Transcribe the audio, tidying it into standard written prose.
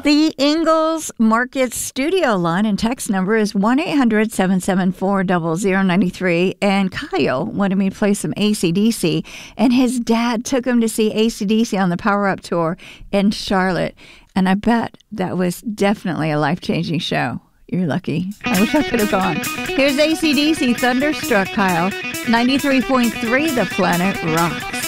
The Ingalls Market studio line and text number is 1-800-774-0093. And Kyle wanted me to play some AC/DC, and his dad took him to see AC/DC on the Power Up Tour in Charlotte. And I bet that was definitely a life-changing show. You're lucky. I wish I could have gone. Here's AC/DC, Thunderstruck, Kyle. 93.3 The Planet Rock.